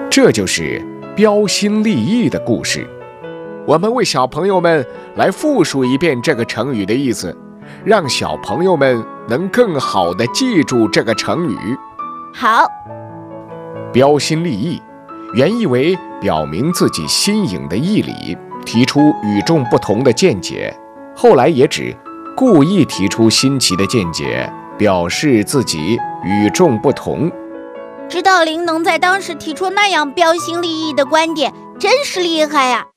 这就是标新立异的故事。我们为小朋友们来复述一遍这个成语的意思，让小朋友们能更好地记住这个成语。 好， 标新立异原意为表明自己新颖的义理，提出与众不同的见解，后来也指故意提出新奇的见解，表示自己与众不同。 知道林能在当时提出那样标新立异的观点，真是厉害啊！